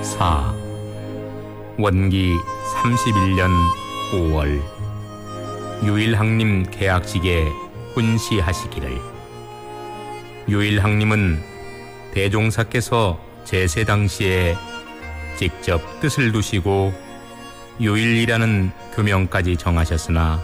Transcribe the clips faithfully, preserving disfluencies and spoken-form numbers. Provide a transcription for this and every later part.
사. 원기 삼십일 년 오월 유일항님 개학식에 훈시하시기를. 유일항님은 대종사께서 제세 당시에 직접 뜻을 두시고 유일이라는 교명까지 정하셨으나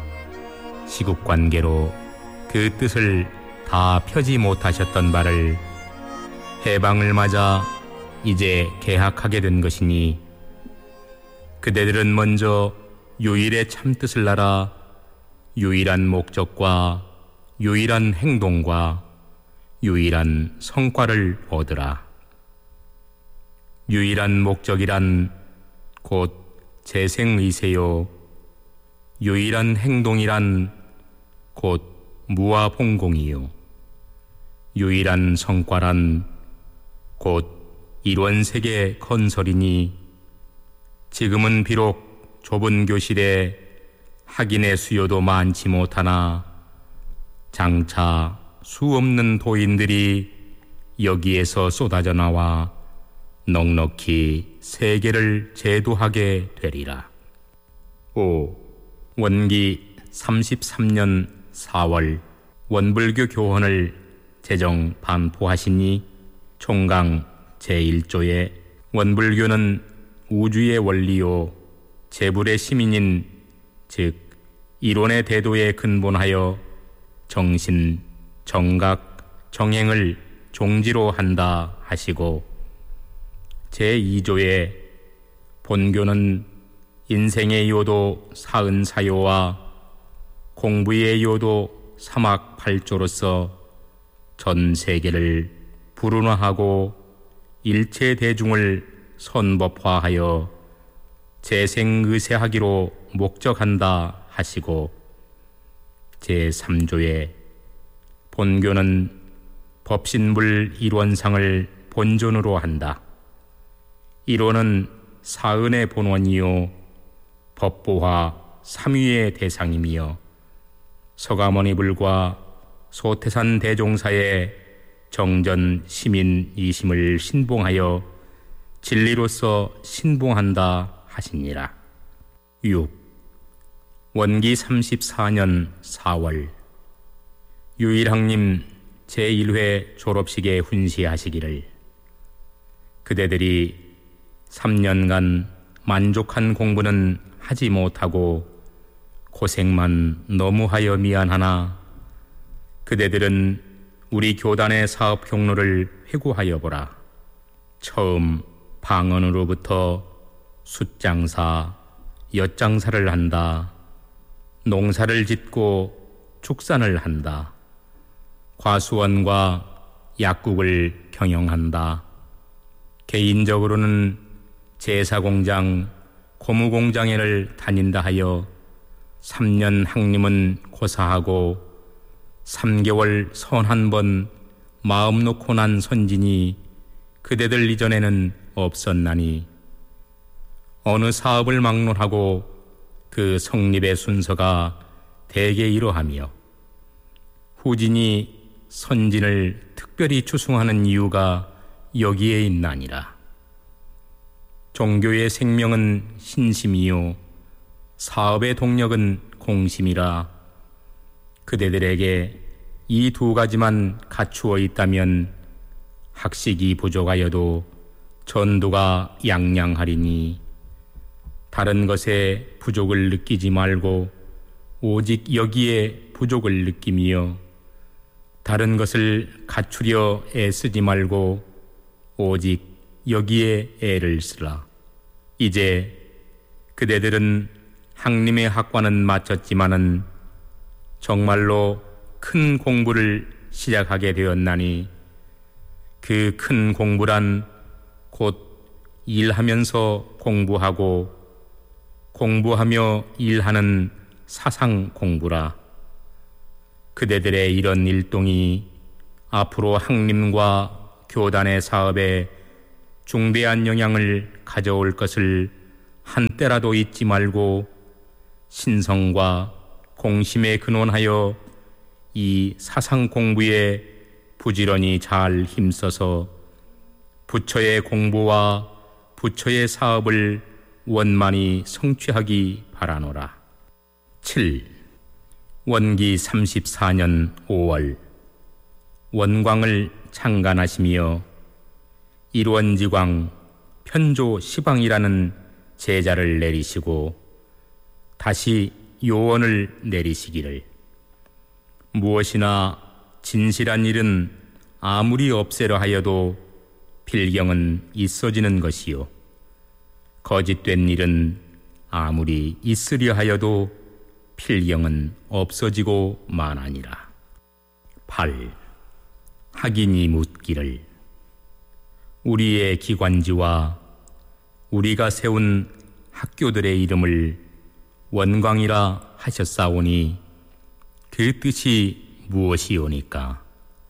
시국관계로 그 뜻을 다 펴지 못하셨던 바를 해방을 맞아 이제 개학하게 된 것이니, 그대들은 먼저 유일의 참뜻을 알아 유일한 목적과 유일한 행동과 유일한 성과를 얻으라. 유일한 목적이란 곧 재생의세요, 유일한 행동이란 곧 무아봉공이요, 유일한 성과란 곧 일원세계 건설이니, 지금은 비록 좁은 교실에 학인의 수요도 많지 못하나 장차 수없는 도인들이 여기에서 쏟아져 나와 넉넉히 세계를 제도하게 되리라. 오. 원기 삼십삼 년 사월 원불교 교헌을 제정 반포하시니, 총강 제일 조에 원불교는 우주의 원리요 재불의 시민인, 즉 이론의 대도에 근본하여 정신, 정각, 정행을 종지로 한다 하시고, 제이 조에 본교는 인생의 요도 사은사요와 공부의 요도 삼학팔조로서 전 세계를 불운화하고 일체 대중을 선법화하여 재생의세하기로 목적한다 하시고, 제삼 조에 본교는 법신불 일원상을 본존으로 한다. 일원은 사은의 본원이요 법보화 삼위의 대상이며, 서가모니불과 소태산 대종사의 정전 시민 이심을 신봉하여 진리로서 신봉한다 하시니라. 육. 원기 삼십사 년 사월 유일항님 제일 회 졸업식에 훈시하시기를. 그대들이 삼 년간 만족한 공부는 하지 못하고 고생만 너무하여 미안하나, 그대들은 우리 교단의 사업 경로를 회고하여 보라. 처음 방언으로부터 숫장사, 엿장사를 한다. 농사를 짓고 축산을 한다. 과수원과 약국을 경영한다. 개인적으로는 제사공장, 고무공장에를 다닌다 하여 삼 년 학림은 고사하고 삼 개월 선 한 번 마음 놓고 난 선진이 그대들 이전에는 없었나니, 어느 사업을 막론하고 그 성립의 순서가 대개 이러하며, 후진이 선진을 특별히 추승하는 이유가 여기에 있나니라. 종교의 생명은 신심이요 사업의 동력은 공심이라. 그대들에게 이 두 가지만 갖추어 있다면 학식이 부족하여도 전도가 양양하리니, 다른 것에 부족을 느끼지 말고 오직 여기에 부족을 느끼며, 다른 것을 갖추려 애쓰지 말고 오직 여기에 애를 쓰라. 이제 그대들은 학림의 학과는 마쳤지만은 정말로 큰 공부를 시작하게 되었나니, 그 큰 공부란 곧 일하면서 공부하고 공부하며 일하는 사상 공부라. 그대들의 이런 일동이 앞으로 학림과 교단의 사업에 중대한 영향을 가져올 것을 한때라도 잊지 말고 신성과 공심에 근원하여 이 사상 공부에 부지런히 잘 힘써서 부처의 공부와 부처의 사업을 원만히 성취하기 바라노라. 칠. 원기 삼십사 년 오월 원광을 창간하시며 일원지광 편조 시광이라는 제자를 내리시고 다시 요원을 내리시기를, 무엇이나 진실한 일은 아무리 없애려 하여도 필경은 있어지는 것이요, 거짓된 일은 아무리 있으려 하여도 필경은 없어지고 마나니라. 팔. 학인이 묻기를, 우리의 기관지와 우리가 세운 학교들의 이름을 원광이라 하셨사오니 그 뜻이 무엇이오니까?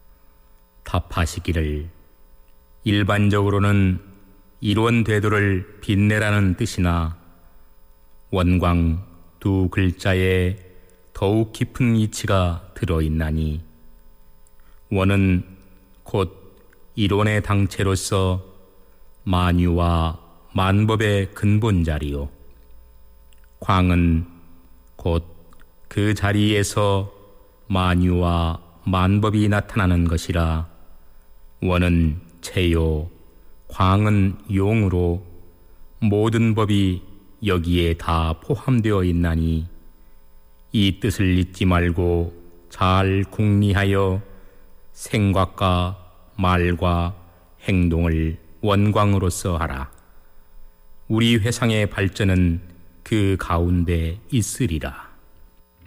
답하시기를, 일반적으로는 일원되도를 빛내라는 뜻이나 원광 두 글자에 더욱 깊은 이치가 들어있나니, 원은 곧 일원의 당체로서 만유와 만법의 근본자리요, 광은 곧 그 자리에서 만유와 만법이 나타나는 것이라, 원은 체요, 광은 용으로 모든 법이 여기에 다 포함되어 있나니, 이 뜻을 잊지 말고 잘 궁리하여 생각과 말과 행동을 원광으로서 하라. 우리 회상의 발전은 그 가운데 있으리라.